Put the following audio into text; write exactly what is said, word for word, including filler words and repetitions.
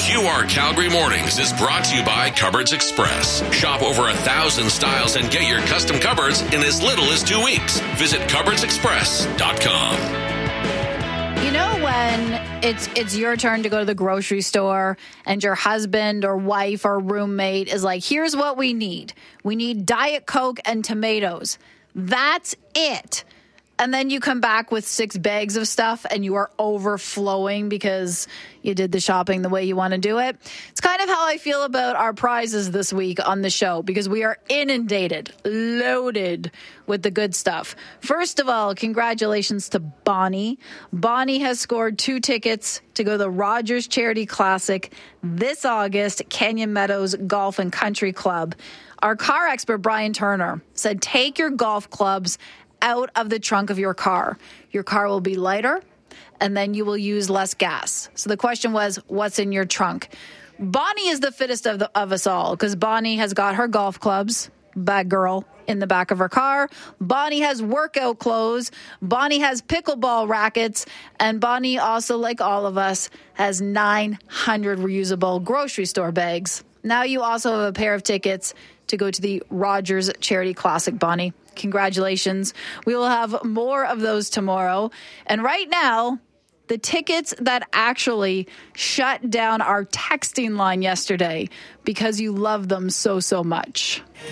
Q R Calgary Mornings is brought to you by Cupboards Express. Shop over a thousand styles and get your custom cupboards in as little as two weeks. Visit cupboards express dot com. You know when it's it's your turn to go to the grocery store and your husband or wife or roommate is like, here's what we need. We need Diet Coke and tomatoes. That's it. And then you come back with six bags of stuff and you are overflowing because you did the shopping the way you want to do it. It's kind of how I feel about our prizes this week on the show because we are inundated, loaded with the good stuff. First of all, congratulations to Bonnie. Bonnie has scored two tickets to go to the Rogers Charity Classic this August, Canyon Meadows Golf and Country Club. Our car expert, Brian Turner, said take your golf clubs out of the trunk of your car. Your car will be lighter, and then you will use less gas. So the question was, what's in your trunk? Bonnie is the fittest of, the, of us all because Bonnie has got her golf clubs, bad girl, in the back of her car. Bonnie has workout clothes. Bonnie has pickleball rackets. And Bonnie also, like all of us, has nine hundred reusable grocery store bags. Now you also have a pair of tickets to go to the Rogers Charity Classic, Bonnie. Congratulations. We will have more of those tomorrow. And right now, the tickets that actually shut down our texting line yesterday because you love them so, so much.